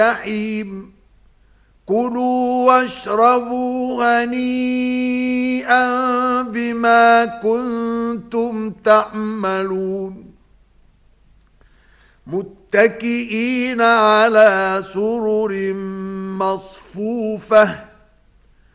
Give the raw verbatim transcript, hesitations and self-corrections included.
الجحيم كلوا واشربوا هنيئا بما كنتم تعملون متكئين على سرر مصفوفة